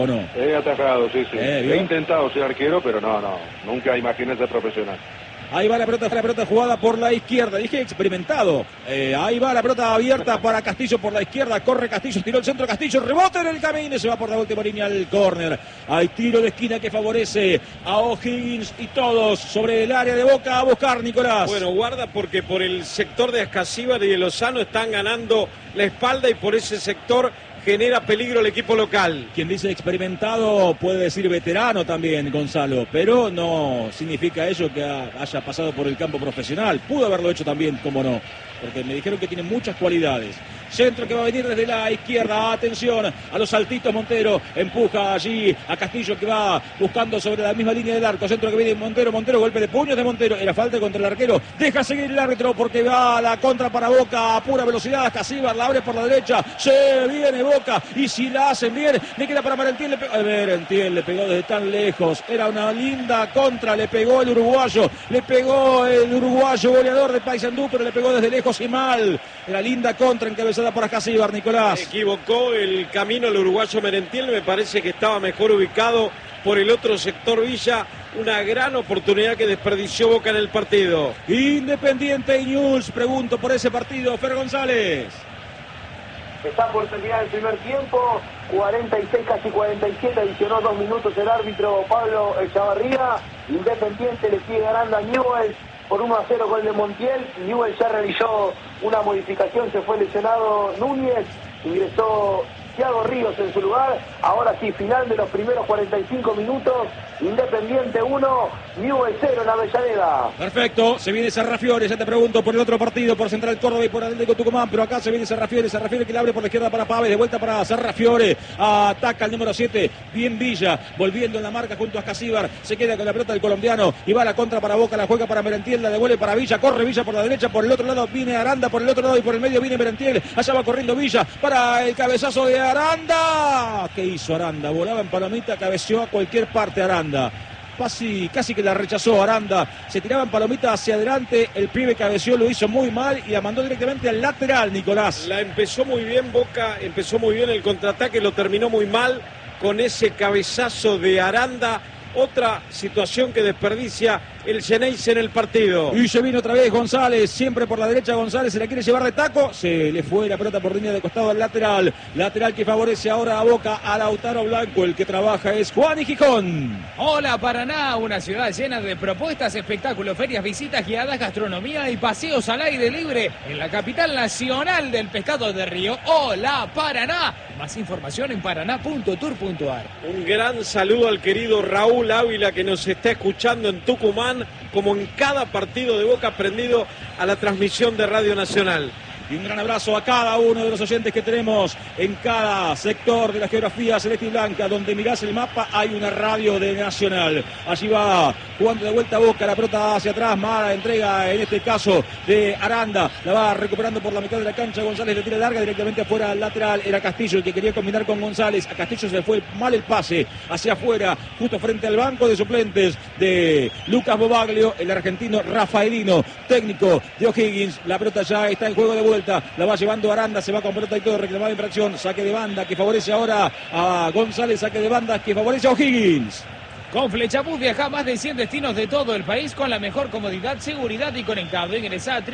¿O no? He atajado, sí. ¿Vio? He intentado ser arquero, pero no, nunca imaginé ser profesional. Ahí va la pelota jugada por la izquierda. Dije experimentado. Ahí va la pelota abierta para Castillo por la izquierda. Corre Castillo, tiró el centro Castillo, rebota en el camino y se va por la última línea al córner. Hay tiro de esquina que favorece a O'Higgins y todos sobre el área de Boca a buscar, Nicolás. Bueno, guarda porque por el sector de Ascasíbar y de Lozano están ganando la espalda y por ese sector genera peligro el equipo local. Quien dice experimentado puede decir veterano también, Gonzalo, pero no significa ello que haya pasado por el campo profesional. Pudo haberlo hecho también, como no, porque me dijeron que tiene muchas cualidades. Centro que va a venir desde la izquierda, atención a los saltitos, Montero empuja allí a Castillo que va buscando sobre la misma línea del arco. Centro que viene Montero, golpe de puños de Montero, era falta contra el arquero, deja seguir el árbitro porque va a la contra para Boca a pura velocidad. Ascasíbar la abre por la derecha, se viene Boca y si la hacen bien le queda para Merentiel. Merentiel le pegó desde tan lejos, era una linda contra, le pegó el uruguayo goleador de Paysandú, pero le pegó desde lejos y mal. Era linda contra encabezada por Ascasíbar, Nicolás. Equivocó el camino el uruguayo Merentiel, me parece que estaba mejor ubicado por el otro sector Villa. Una gran oportunidad que desperdició Boca en el partido. Independiente y News, pregunto por ese partido, Fer González. Está por terminar el primer tiempo, 46, casi 47, adicionó 2 minutos el árbitro Pablo Echavarría. Independiente le sigue ganando a Newell's por 1-0 gol de Montiel. Newell's ya realizó una modificación, se fue lesionado Núñez, ingresó Thiago Ríos en su lugar. Ahora sí, final de los primeros 45 minutos, Independiente 1, Newell's 0 en Avellaneda. Perfecto, se viene Sarrafiore, ya te pregunto por el otro partido, por Central Córdoba y por Atlético Tucumán, pero acá se viene Sarrafiore que le abre por la izquierda para Pávez, de vuelta para Sarrafiore, ataca el número 7, bien Villa, volviendo en la marca junto a Ascasíbar, se queda con la pelota del colombiano y va a la contra para Boca, la juega para Merentiel, la devuelve para Villa, corre Villa por la derecha, por el otro lado viene Aranda, por el otro lado y por el medio viene Merentiel, allá va corriendo Villa para el cabezazo de Aranda. ¿Qué hizo Aranda? Volaba en palomita, cabeceó a cualquier parte Aranda. Casi que la rechazó Aranda, se tiraba en palomita hacia adelante, el pibe cabeció, lo hizo muy mal y la mandó directamente al lateral, Nicolás. La empezó muy bien Boca, empezó muy bien el contraataque, lo terminó muy mal con ese cabezazo de Aranda. Otra situación que desperdicia el Xeneize en el partido. Y se vino otra vez González, siempre por la derecha González, se la quiere llevar de taco, se le fue la pelota por línea de costado al lateral que favorece ahora a Boca, a Lautaro Blanco, el que trabaja es Juan y Gijón. Hola Paraná, una ciudad llena de propuestas, espectáculos, ferias, visitas guiadas, gastronomía y paseos al aire libre en la capital nacional del pescado de río. Hola Paraná, más información en paraná.tour.ar. Un gran saludo al querido Raúl Ávila que nos está escuchando en Tucumán, como en cada partido de Boca, prendido a la transmisión de Radio Nacional. Y un gran abrazo a cada uno de los oyentes que tenemos en cada sector de la geografía celeste y blanca. Donde mirás el mapa hay una radio de Nacional. Allí va jugando de vuelta Boca, la pelota hacia atrás, mala entrega en este caso de Aranda. La va recuperando por la mitad de la cancha, González le tira larga directamente afuera al lateral. Era Castillo el que quería combinar con González. A Castillo se le fue mal el pase hacia afuera, justo frente al banco de suplentes de Lucas Bobaglio, el argentino Rafaelino, técnico de O'Higgins. La pelota ya está en juego de vuelta. La va llevando Aranda, se va con pelota y todo, reclamada infracción, saque de banda que favorece ahora a González, saque de banda que favorece a O'Higgins. Con Flechabús viaja a más de 100 destinos de todo el país con la mejor comodidad, seguridad y conectado. Ingresa a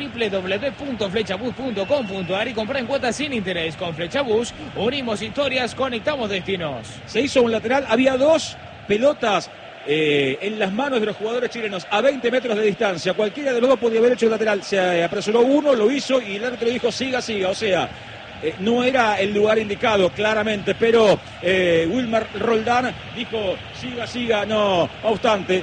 www.flechabús.com.ar y compra en cuotas sin interés. Con Flechabús unimos historias, conectamos destinos. Se hizo un lateral, había dos pelotas en las manos de los jugadores chilenos a 20 metros de distancia. Cualquiera de los dos podía haber hecho el lateral. Se apresuró uno, lo hizo y el árbitro dijo siga. O sea, no era el lugar indicado claramente, pero Wilmar Roldán dijo siga, no obstante.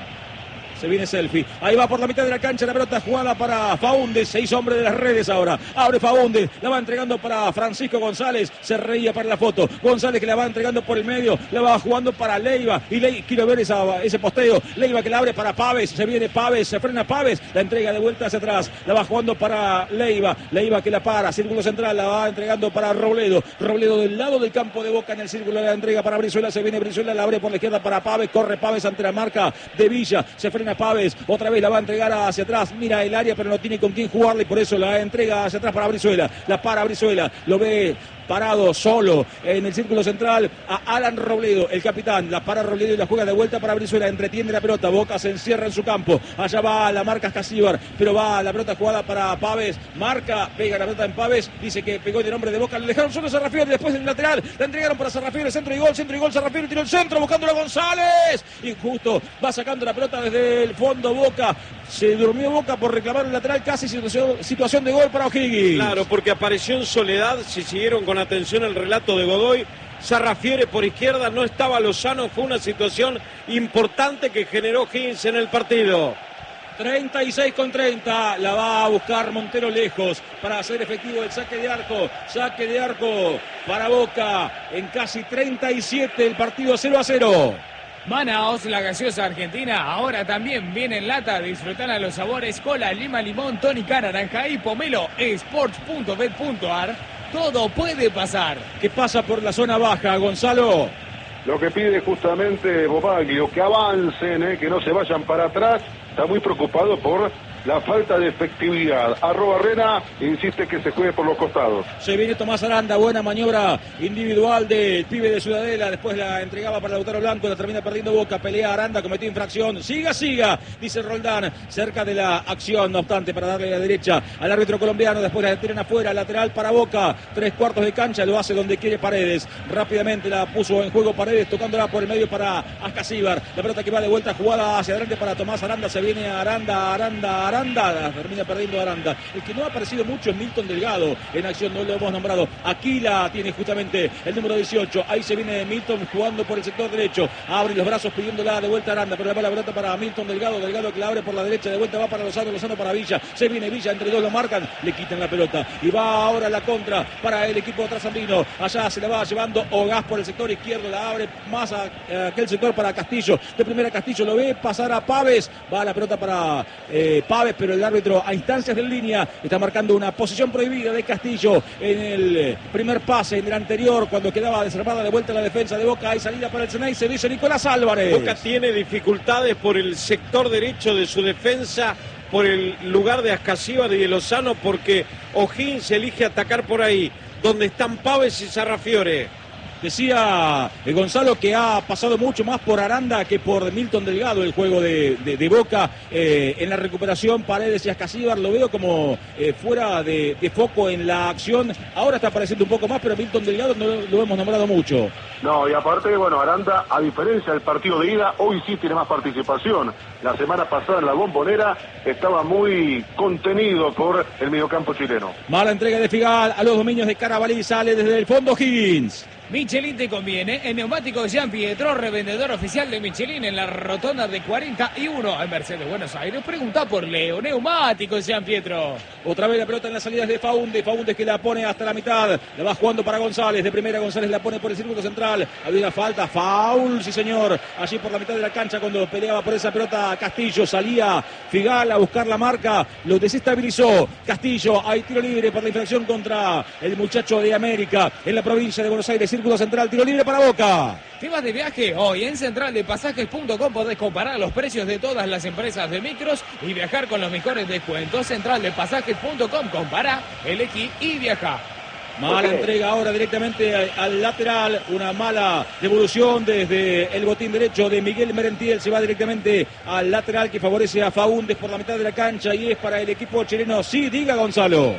Se viene Selfie. Ahí va por la mitad de la cancha la pelota jugada para Faúndez. Se hizo hombre de las redes ahora. Abre Faúndez. La va entregando para Francisco González. Se reía para la foto. González que la va entregando por el medio. La va jugando para Leiva. Y quiero ver ese posteo. Leiva que la abre para Pávez. Se viene Pávez. Se frena Pávez. La entrega de vuelta hacia atrás. La va jugando para Leiva. Leiva que la para. Círculo central. La va entregando para Robledo. Robledo del lado del campo de Boca en el círculo. La entrega para Brizuela. Se viene Brizuela. La abre por la izquierda para Pávez. Corre Pávez ante la marca de Villa. Se frena Pávez, otra vez la va a entregar hacia atrás, mira el área pero no tiene con quién jugarle y por eso la entrega hacia atrás para Brizuela, la para Brizuela, lo ve parado solo en el círculo central a Alan Robledo, el capitán. La para Robledo y la juega de vuelta para Brizuela. Entretiene la pelota. Boca se encierra en su campo. Allá va la marca Escasíbar, pero va la pelota jugada para Pávez. Marca, pega la pelota en Pávez. Dice que pegó en el nombre de Boca. Le dejaron solo a Sarrafiore. Después del lateral la entregaron para Sarrafiore. Centro y gol. Sarrafiore tiró el centro buscándolo a González. Y justo va sacando la pelota desde el fondo Boca. Se durmió Boca por reclamar el lateral. Casi situación de gol para O'Higgins. Claro, porque apareció en soledad. Si siguieron con atención el relato de Godoy, Sarrafiore por izquierda, no estaba Lozano. Fue una situación importante que generó O'Higgins en el partido. 36-30, la va a buscar Montero lejos para hacer efectivo el saque de arco para Boca en casi 37, el partido 0-0. Manaos, la gaseosa argentina, ahora también viene en lata. Disfrutar a los sabores cola, lima, limón, tónica, naranja y pomelo. Sports.bet.ar. Todo puede pasar. ¿Qué pasa por la zona baja, Gonzalo? Lo que pide justamente Bobaglio, que avancen, que no se vayan para atrás. Está muy preocupado por la falta de efectividad. @Rena insiste que se juegue por los costados. Se viene Tomás Aranda, buena maniobra individual del pibe de Ciudadela. Después la entregaba para Lautaro Blanco, la termina perdiendo Boca. Pelea Aranda, cometió infracción. Siga, dice Roldán, cerca de la acción, no obstante, para darle a la derecha al árbitro colombiano. Después la tiran afuera, lateral para Boca. 3/4 de cancha, lo hace donde quiere Paredes. Rápidamente la puso en juego Paredes, tocándola por el medio para Ascasíbar. La pelota que va de vuelta, jugada hacia adelante para Tomás Aranda. Se viene Aranda. Termina perdiendo Aranda. El que no ha aparecido mucho es Milton Delgado en acción, no lo hemos nombrado. Aquí la tiene justamente el número 18. Ahí se viene Milton jugando por el sector derecho. Abre los brazos pidiéndola de vuelta a Aranda, pero le va la pelota para Milton Delgado. Delgado que la abre por la derecha, de vuelta va para Lozano para Villa. Se viene Villa, entre dos lo marcan, le quitan la pelota. Y va ahora la contra para el equipo trasandino. Allá se la va llevando Ogás por el sector izquierdo, la abre más a aquel sector para Castillo. De primera Castillo lo ve pasar a Pávez. Va la pelota para Pávez, pero el árbitro a instancias de línea está marcando una posición prohibida de Castillo en el primer pase. En el anterior, cuando quedaba desarmada de vuelta la defensa de Boca, hay salida para el Ceney, se dice Nicolás Álvarez. Boca tiene dificultades por el sector derecho de su defensa, por el lugar de Ascasíbar y de Lozano, porque O'Higgins elige atacar por ahí, donde están Pávez y Sarrafiore. Decía Gonzalo que ha pasado mucho más por Aranda que por Milton Delgado el juego de Boca. En la recuperación, Paredes y Ascasíbar lo veo como fuera de foco en la acción. Ahora está apareciendo un poco más, pero Milton Delgado no lo hemos nombrado mucho. No, y aparte, bueno, Aranda, a diferencia del partido de ida, hoy sí tiene más participación. La semana pasada en la Bombonera estaba muy contenido por el mediocampo chileno. Mala entrega de Figal a los dominios de Carabalí, sale desde el fondo Higgins. Michelin te conviene. En Neumáticos Jean Pietro, revendedor oficial de Michelin en la rotonda de 41 en Mercedes, Buenos Aires. Pregunta por Leo. Neumáticos Jean Pietro. Otra vez la pelota en las salidas de Faúndez. Faúndez que la pone hasta la mitad. La va jugando para González. De primera González la pone por el círculo central. Había una falta. Foul, sí señor. Allí por la mitad de la cancha cuando peleaba por esa pelota Castillo. Salía Figal a buscar la marca. Lo desestabilizó Castillo. Hay tiro libre por la infracción contra el muchacho de América en la provincia de Buenos Aires. Círculo central, tiro libre para Boca. ¿Te vas de viaje? Hoy en centraldepasajes.com podés comparar los precios de todas las empresas de micros y viajar con los mejores descuentos. Centraldepasajes.com, compara, elegí y viaja. Mala entrega ahora directamente al lateral, una mala devolución desde el botín derecho de Miguel Merentiel, se va directamente al lateral que favorece a Faúndez por la mitad de la cancha y es para el equipo chileno. Sí, diga Gonzalo.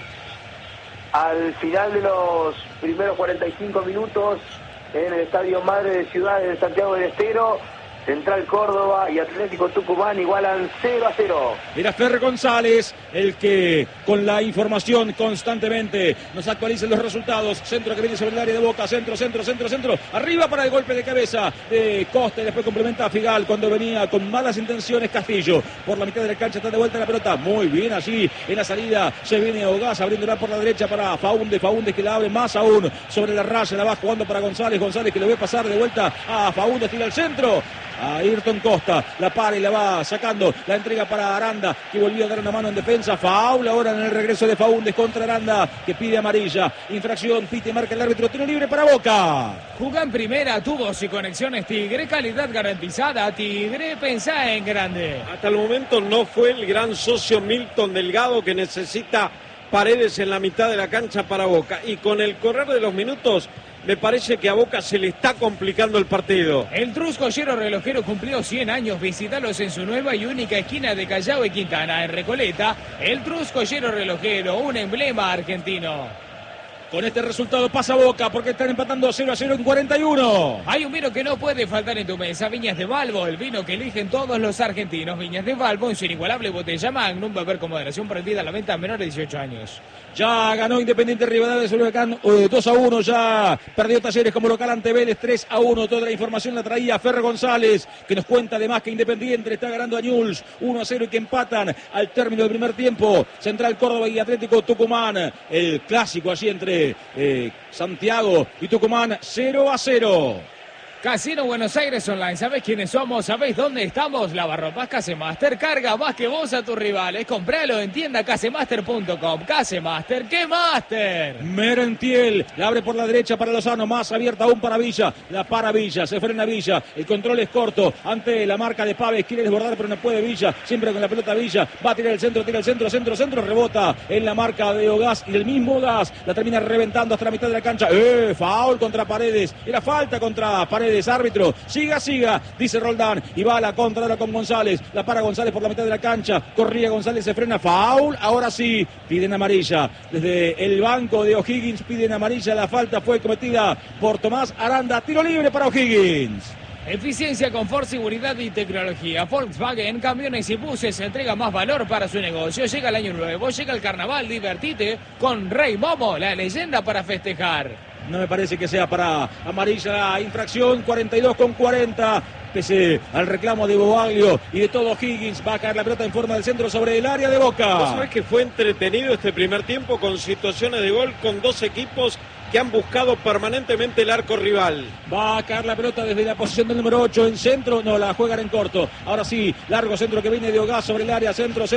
Al final de los primeros 45 minutos en el Estadio Madre de Ciudad de Santiago del Estero, Central Córdoba y Atlético Tucumán igualan 0-0. Era Fer González el que con la información constantemente nos actualiza los resultados. Centro que viene sobre el área de Boca, centro, arriba para el golpe de cabeza de Costa y después complementa a Figal cuando venía con malas intenciones Castillo. Por la mitad de la cancha está de vuelta la pelota, muy bien allí en la salida, se viene Ogás abriéndola por la derecha para Faúndez que la abre más aún sobre la raya, la va jugando para González que lo ve pasar de vuelta a Faúndez, tira al centro. A Ayrton Costa, la para y la va sacando, la entrega para Aranda, que volvió a dar una mano en defensa, faul ahora en el regreso de Faúndez contra Aranda, que pide amarilla, infracción, pite, marca el árbitro, tiro libre para Boca. Jugá en primera, tubos y conexiones Tigre, calidad garantizada, Tigre, pensá en grande. Hasta el momento no fue el gran socio Milton Delgado que necesita Paredes en la mitad de la cancha para Boca. Y con el correr de los minutos, me parece que a Boca se le está complicando el partido. El Truscollero Relojero cumplió 100 años. Visítalos en su nueva y única esquina de Callao y Quintana, en Recoleta. El Truscollero Relojero, un emblema argentino. Con este resultado pasa Boca porque están empatando 0-0 en 41. Hay un vino que no puede faltar en tu mesa. Viñas de Valvo, el vino que eligen todos los argentinos. Viñas de Valvo en su inigualable botella Magnum. Beber con moderación, prohibida la venta a menores de 18 años. Ya ganó Independiente Rivadavia sobre Huracán 2-1. Ya perdió Talleres como local ante Vélez 3-1. Toda la información la traía Fer González, que nos cuenta además que Independiente le está ganando a Newell's 1-0 y que empatan al término del primer tiempo. Central Córdoba y Atlético Tucumán. El clásico allí entre Santiago y Tucumán 0-0. Casino Buenos Aires Online. ¿Sabés quiénes somos? ¿Sabés dónde estamos? Lavarropas Casemaster. Carga más que vos a tus rivales. Compralo en tienda casemaster.com. Casemaster, ¿qué máster? Merentiel la abre por la derecha para Lozano. Más abierta aún para Villa. La para Villa. Se frena Villa. El control es corto ante la marca de Pávez. Quiere desbordar pero no puede Villa. Siempre con la pelota Villa. Va a tirar el centro. Tira el centro. Rebota en la marca de Ogaz. Y el mismo Ogaz la termina reventando hasta la mitad de la cancha. Foul contra Paredes. Era falta contra Paredes. Árbitro, siga, dice Roldán, y va a la contra ahora con González, la para González por la mitad de la cancha, corría González, se frena, foul, ahora sí, piden amarilla, desde el banco de O'Higgins piden amarilla, la falta fue cometida por Tomás Aranda, tiro libre para O'Higgins. Eficiencia, confort, seguridad y tecnología. Volkswagen, camiones y buses, entrega más valor para su negocio. Llega el año nuevo, llega el carnaval, divertite con Rey Momo, la leyenda para festejar. No me parece que sea para amarilla la infracción, 42-40, pese al reclamo de Bobaglio y de todo Higgins, va a caer la pelota en forma del centro sobre el área de Boca. ¿Vos sabés que fue entretenido este primer tiempo con situaciones de gol con dos equipos que han buscado permanentemente el arco rival? Va a caer la pelota desde la posición del número 8 en centro, no, la juegan en corto. Ahora sí, largo centro que viene de Ogaz sobre el área, centro.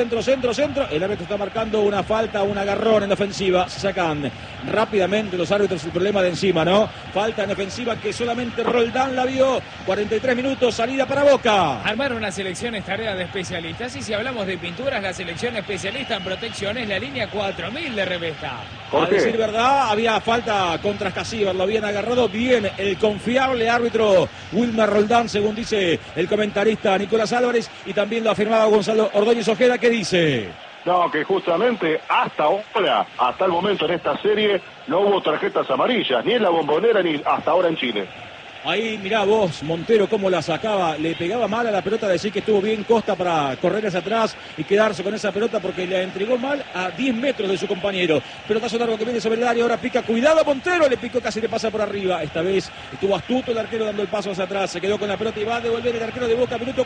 El árbitro está marcando una falta, un agarrón en la ofensiva. Se sacan rápidamente los árbitros el problema de encima, ¿no? Falta en ofensiva que solamente Roldán la vio. 43 minutos, salida para Boca. Armar una selección es tarea de especialistas y si hablamos de pinturas, la selección especialista en protección es la línea 4000 de Revesta. A decir verdad, había falta contra Escasíbar, lo habían agarrado bien el confiable árbitro Wilmer Roldán, según dice el comentarista Nicolás Álvarez, y también lo afirmaba Gonzalo Ordóñez Ojeda, que dice... No, que justamente hasta ahora, hasta el momento en esta serie, no hubo tarjetas amarillas, ni en la Bombonera ni hasta ahora en Chile. Ahí mirá vos, Montero, cómo la sacaba, le pegaba mal a la pelota, decir que estuvo bien Costa para correr hacia atrás y quedarse con esa pelota porque la entregó mal a 10 metros de su compañero. Pelotazo largo que viene sobre el área, ahora pica, cuidado Montero, le picó, casi le pasa por arriba. Esta vez estuvo astuto el arquero dando el paso hacia atrás, se quedó con la pelota y va a devolver el arquero de Boca, minuto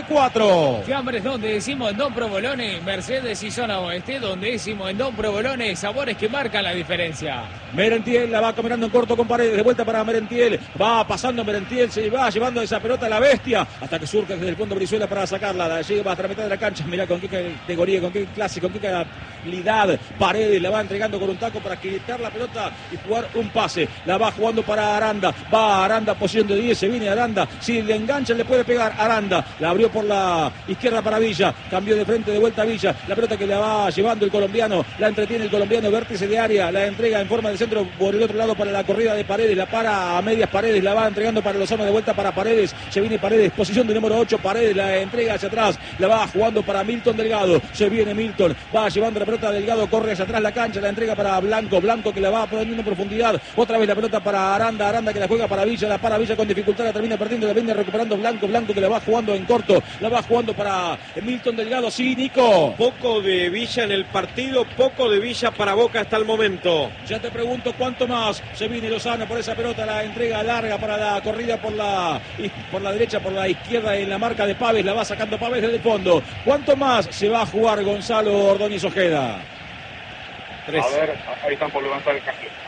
44. Fiambres donde decimos en Don Provolone, Mercedes y Zona Oeste, donde decimos en Don Provolone, sabores que marcan la diferencia. Merentiel la va caminando en corto con Paredes, de vuelta para Merentiel, va pasando Merentiel, se va llevando esa pelota a la bestia hasta que surca desde el fondo Brizuela para sacarla, la llega hasta la mitad de la cancha. Mirá con qué categoría, con qué clase, con qué calidad Paredes la va entregando con un taco para quitar la pelota y jugar un pase. La va jugando para Aranda, va Aranda, posición de 10, se viene Aranda, si le engancha le puede pegar. Aranda la abrió por la izquierda para Villa, cambió de frente de vuelta a Villa, la pelota que la va llevando el colombiano, la entretiene el colombiano, vértice de área, la entrega en forma de centro por el otro lado para la corrida de Paredes, la para a medias Paredes, la va entregando para Lozano, de vuelta para Paredes, se viene Paredes, posición de número 8, Paredes la entrega hacia atrás, la va jugando para Milton Delgado, se viene Milton, va llevando la pelota Delgado, corre hacia atrás la cancha, la entrega para Blanco que la va poniendo en profundidad, otra vez la pelota para Aranda que la juega para Villa, la para Villa con dificultad, la termina perdiendo, la viene recuperando Blanco que la va jugando en corto, la va jugando para Milton Delgado, sí, Nico. Poco de Villa en el partido, poco de Villa para Boca hasta el momento. Ya te pregunto cuánto más. Se viene Lozano por esa pelota, la entrega larga para la corrida por la derecha, por la izquierda en la marca de Pávez, la va sacando Pávez desde el fondo. ¿Cuánto más se va a jugar Gonzalo Ordóñez Ojeda? 3. A ver, ahí están por levantar el cambio.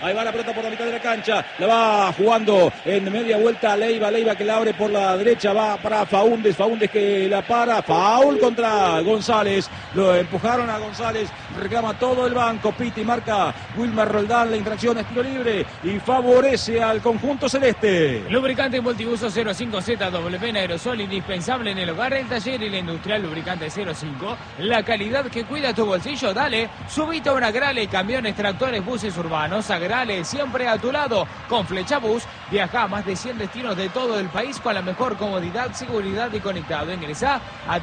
Ahí va la pelota por la mitad de la cancha. La va jugando en media vuelta Leiva que la abre por la derecha. Va para Faúndez que la para. Foul contra González. Lo empujaron a González. Reclama todo el banco. Piti marca Wilmer Roldán. La infracción es tiro libre y favorece al conjunto celeste. Lubricante multiuso 05ZWP en aerosol, indispensable en el hogar, el taller y la industrial. Lubricante 05. La calidad que cuida tu bolsillo. Dale, subite a una Grale. Camiones, tractores, buses urbanos. A Grale, siempre a tu lado. Con Flechabús, viaja a más de 100 destinos de todo el país con la mejor comodidad, seguridad y conectado. Ingresá a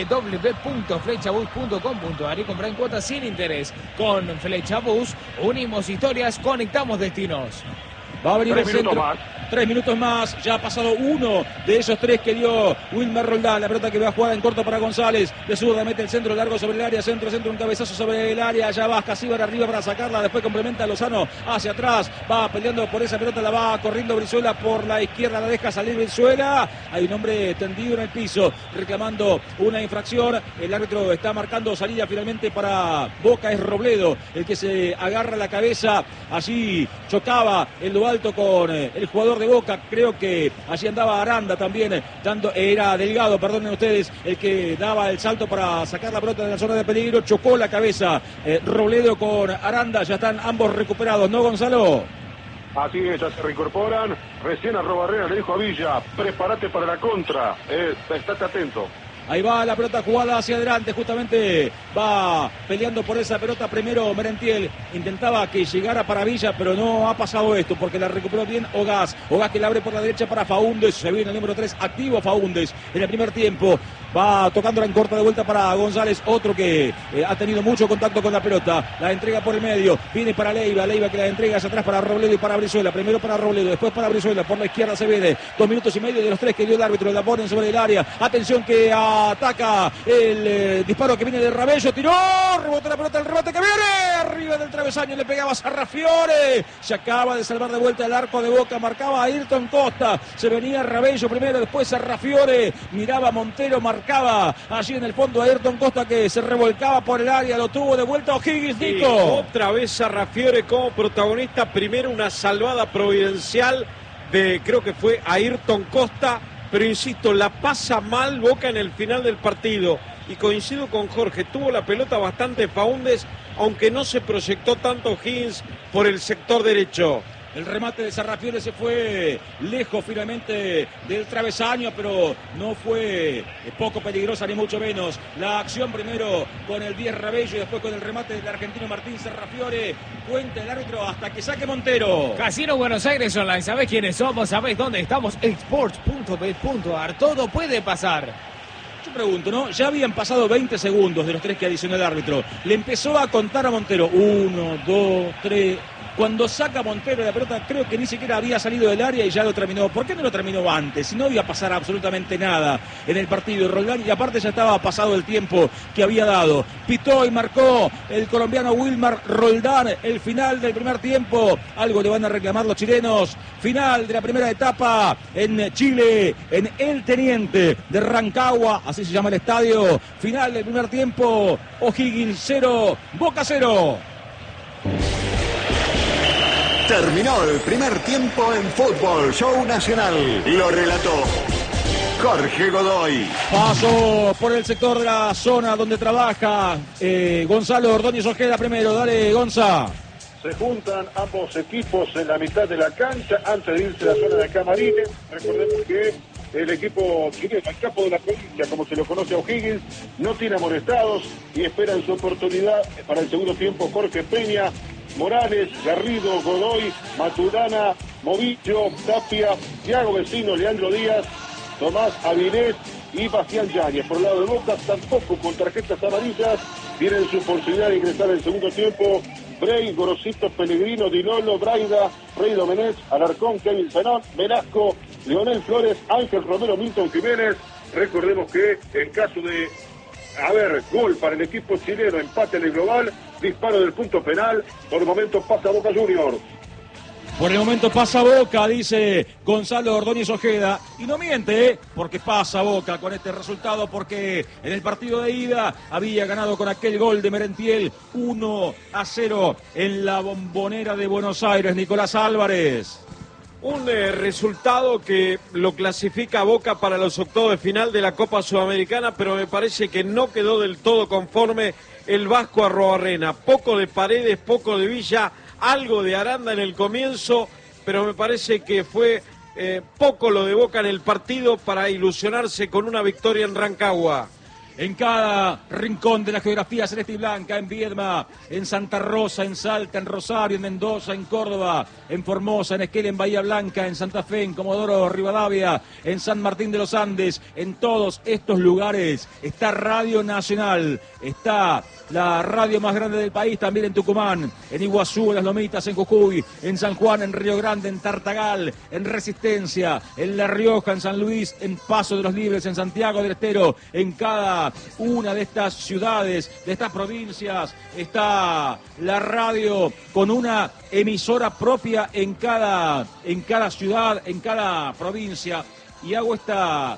www.flechabús.com.ar y compra en cuotas sin interés. Con Flechabús, unimos historias, conectamos destinos. Va a venir 3 el minutos centro. más. 3 minutos más, ya ha pasado uno de esos 3 que dio Wilmer Roldán. La pelota que va a jugar en corto para González. De zurda mete el centro largo sobre el área, centro, un cabezazo sobre el área. Ya va Casíbar arriba para sacarla. Después complementa a Lozano hacia atrás. Va peleando por esa pelota, la va corriendo Brizuela por la izquierda. La deja salir Brizuela. Hay un hombre tendido en el piso reclamando una infracción. El árbitro está marcando salida finalmente para Boca. Es Robledo el que se agarra la cabeza. Allí chocaba en lo alto con el jugador de Boca, creo que allí andaba Aranda también, era Delgado, perdonen ustedes, el que daba el salto para sacar la pelota de la zona de peligro, chocó la cabeza Robledo con Aranda, ya están ambos recuperados, ¿no, Gonzalo? Así es, ya se reincorporan, recién Arrobarrena le dijo a Villa, prepárate para la contra, estate atento. Ahí va la pelota jugada hacia adelante, justamente va peleando por esa pelota primero Merentiel, intentaba que llegara para Villa, pero no ha pasado esto, porque la recuperó bien Ogaz que la abre por la derecha para Faúndez, se viene el número 3, activo Faúndez en el primer tiempo, va tocándola en corta de vuelta para González, otro que ha tenido mucho contacto con la pelota, la entrega por el medio, viene para Leiva que la entrega hacia atrás para Robledo y para Brizuela, primero para Robledo, después para Brizuela, por la izquierda se viene, 2 minutos y medio de los 3 que dio el árbitro, la ponen sobre el área, atención que ataca el disparo que viene de Rabello, tiró, rebotó la pelota, el rebote que viene, arriba del travesaño, le pegaba Sarrafiore, se acaba de salvar de vuelta el arco de Boca, marcaba a Ayrton Costa, se venía Rabello primero, después Sarrafiore, miraba Montero, marcaba allí en el fondo a Ayrton Costa que se revolcaba por el área, lo tuvo de vuelta O'Higgins, Nico. Otra vez Sarrafiore como protagonista, primero una salvada providencial de, creo que fue Ayrton Costa, pero insisto, la pasa mal Boca en el final del partido. Y coincido con Jorge, tuvo la pelota bastante Faúndez, aunque no se proyectó tanto Higgins por el sector derecho. El remate de Sarrafiore se fue lejos finalmente del travesaño, pero no fue poco peligrosa ni mucho menos. La acción primero con el 10 Rabello y después con el remate del argentino Martín Sarrafiore. Cuenta el árbitro hasta que saque Montero. Casino Buenos Aires Online, ¿sabés quiénes somos? ¿Sabés dónde estamos? Sports.bet.ar, todo puede pasar. Yo pregunto, ¿no? Ya habían pasado 20 segundos de los 3 que adicionó el árbitro. Le empezó a contar a Montero. 1, 2, 3... Cuando saca Montero la pelota, creo que ni siquiera había salido del área y ya lo terminó. ¿Por qué no lo terminó antes? Si no iba a pasar absolutamente nada en el partido. Roldán, y aparte ya estaba pasado el tiempo que había dado. Pitó y marcó el colombiano Wilmer Roldán el final del primer tiempo. Algo le van a reclamar los chilenos. Final de la primera etapa en Chile, en El Teniente de Rancagua, así se llama el estadio. Final del primer tiempo, O'Higgins 0, Boca 0. Terminó el primer tiempo en Fútbol Show Nacional. Lo relató Jorge Godoy. Paso por el sector de la zona donde trabaja Gonzalo Ordóñez Ojeda primero. Dale, Gonza. Se juntan ambos equipos en la mitad de la cancha antes de irse a la zona de camarines. Recordemos que el equipo chileno, el capo de la provincia, como se lo conoce a O'Higgins, no tiene amonestados y esperan su oportunidad para el segundo tiempo. Jorge Peña, Morales, Garrido, Godoy, Maturana, Movillo, Tapia, Thiago Vecino, Leandro Díaz, Tomás Avilés y Bastián Yáñez. Por el lado de Boca, tampoco con tarjetas amarillas, tienen su posibilidad de ingresar en el segundo tiempo. Bray, Gorosito, Pellegrino, Dilolo, Braida, Rey Domenech, Alarcón, Kevin Zenón, Velasco, Leonel Flores, Ángel Romero, Milton Jiménez. Recordemos que en caso de gol para el equipo chileno, empate en el global, disparo del punto penal, por el momento pasa Boca Juniors. Por el momento pasa Boca, dice Gonzalo Ordóñez Ojeda. Y no miente, porque pasa Boca con este resultado, porque en el partido de ida había ganado con aquel gol de Merentiel 1-0 en la Bombonera de Buenos Aires. Nicolás Álvarez. Un resultado que lo clasifica a Boca para los octavos de final de la Copa Sudamericana, pero me parece que no quedó del todo conforme el Vasco Arruabarrena. Poco de Paredes, poco de Villa, algo de Aranda en el comienzo, pero me parece que fue poco lo de Boca en el partido para ilusionarse con una victoria en Rancagua. En cada rincón de la geografía celeste y blanca, en Viedma, en Santa Rosa, en Salta, en Rosario, en Mendoza, en Córdoba, en Formosa, en Esquel, en Bahía Blanca, en Santa Fe, en Comodoro Rivadavia, en San Martín de los Andes, en todos estos lugares está Radio Nacional, está la radio más grande del país, también en Tucumán, en Iguazú, en Las Lomitas, en Jujuy, en San Juan, en Río Grande, en Tartagal, en Resistencia, en La Rioja, en San Luis, en Paso de los Libres, en Santiago del Estero, en cada una de estas ciudades, de estas provincias, está la radio con una emisora propia en cada ciudad, en cada provincia. Y hago esta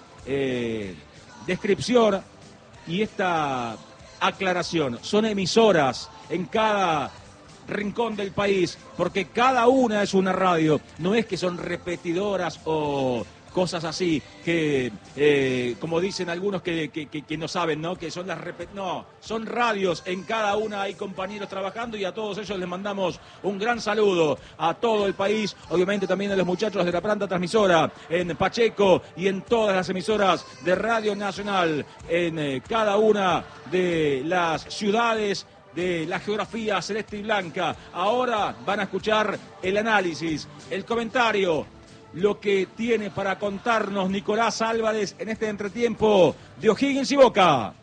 descripción y esta aclaración. Son emisoras en cada rincón del país, porque cada una es una radio. No es que son repetidoras o cosas así, que como dicen algunos que no saben, ¿no? Que son no, son radios, en cada una hay compañeros trabajando y a todos ellos les mandamos un gran saludo a todo el país, obviamente también a los muchachos de la planta transmisora en Pacheco y en todas las emisoras de Radio Nacional, en cada una de las ciudades de la geografía celeste y blanca. Ahora van a escuchar el análisis, el comentario, lo que tiene para contarnos Nicolás Álvarez en este entretiempo de O'Higgins y Boca.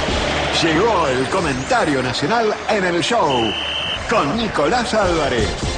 Llegó el comentario nacional en el show con Nicolás Álvarez.